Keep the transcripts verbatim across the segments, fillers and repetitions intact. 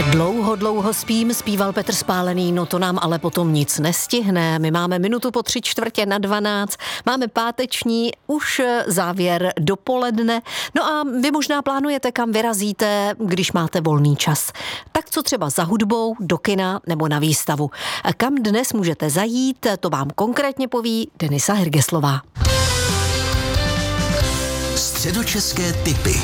Dlouho, dlouho spím, zpíval Petr Spálený, no to nám ale potom nic nestihne. My máme minutu po tři čtvrtě na dvanáct, máme páteční už závěr dopoledne, no a vy možná plánujete, kam vyrazíte, když máte volný čas. Tak co třeba za hudbou, do kina nebo na výstavu. Kam dnes můžete zajít, to vám konkrétně poví Denisa Hergeslová. Středočeské tipy.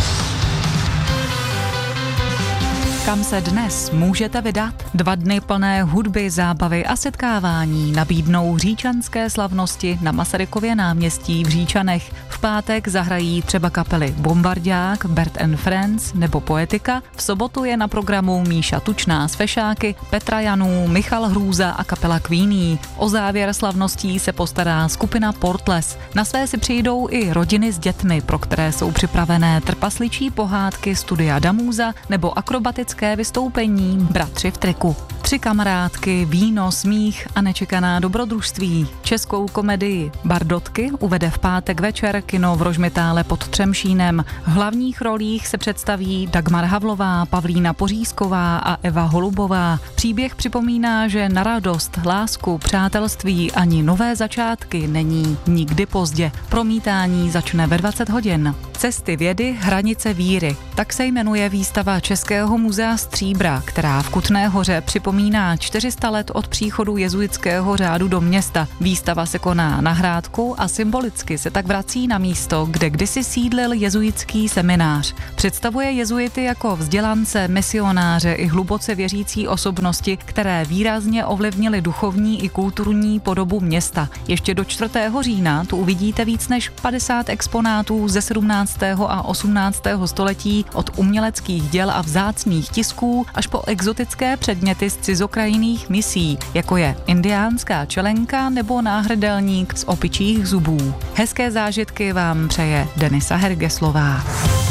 Kam se dnes můžete vydat? Dva dny plné hudby, zábavy a setkávání nabídnou říčanské slavnosti na Masarykově náměstí v Říčanech. V pátek zahrají třeba kapely Bombardák, Bert and Friends nebo Poetika. V sobotu je na programu Míša Tučná z Fešáky, Petra Janů, Michal Hrůza a kapela Queenie. O závěr slavností se postará skupina Portles. Na své si přijdou i rodiny s dětmi, pro které jsou připravené trpasličí pohádky Studia Damúza nebo akrobatické vystoupení Bratři v triku. Tři kamarádky, víno, smích a nečekaná dobrodružství. Českou komedii Bardotky uvede v pátek večer kino v Rožmitále pod Třemšínem. V hlavních rolích se představí Dagmar Havlová, Pavlína Pořízková a Eva Holubová. Příběh připomíná, že na radost, lásku, přátelství ani nové začátky není nikdy pozdě. Promítání začne ve dvacet hodin. Cesty vědy, hranice víry. Tak se jmenuje výstava Českého muzea Stříbra, která v Kutné Hoře připomíná čtyři sta let od příchodu jezuitského řádu do města. Výstava se koná na Hrádku a symbolicky se tak vrací na místo, kde kdysi sídlil jezuitský seminář. Představuje jezuity jako vzdělance, misionáře i hluboce věřící osobnosti, které výrazně ovlivnily duchovní i kulturní podobu města. Ještě do čtvrtého října tu uvidíte víc než padesát exponátů ze sedmnáctého a osmnáctého století, od uměleckých děl a vzácných tisků až po exotické předměty z cizokrajinných misí, jako je indiánská čelenka nebo náhrdelník z opičích zubů. Hezké zážitky vám přeje Denisa Hergeslová.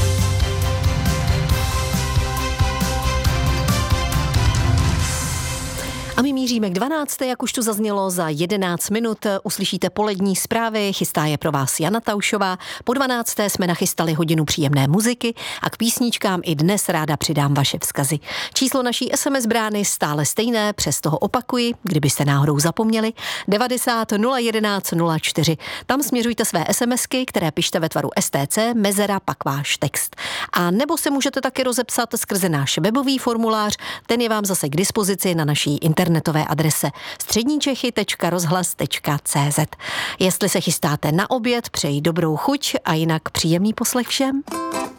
A my míříme k dvanácté, jak už tu zaznělo, za jedenáct minut uslyšíte polední zprávy, chystá je pro vás Jana Taušová. Po dvanácté jsme nachystali hodinu příjemné muziky a k písničkám i dnes ráda přidám vaše vzkazy. Číslo naší es em es brány stále stejné, přesto ho opakuji, kdybyste náhodou zapomněli, devadesát nula jedenáct nula čtyři. Tam směřujte své SMSky, které pište ve tvaru es té cé, mezera, pak váš text. A nebo se můžete taky rozepsat skrze náš webový formulář, ten je vám zase k dispozici na naší internet internetové adrese středníčechy tečka rozhlas tečka cé zet. Jestli se chystáte na oběd, přeji dobrou chuť a jinak příjemný poslech všem.